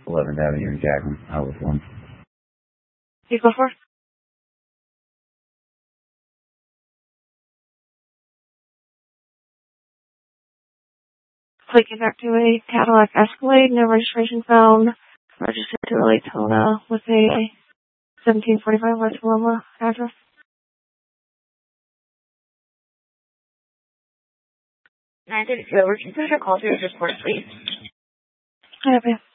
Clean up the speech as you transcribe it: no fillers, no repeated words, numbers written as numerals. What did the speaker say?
11th Avenue in Jackson. I was one. You go first. Taken back to a Cadillac Escalade, no registration found. Registered to Latona with a 1745 West Paloma address. 932 over. Can you put your call through just first, please? Okay.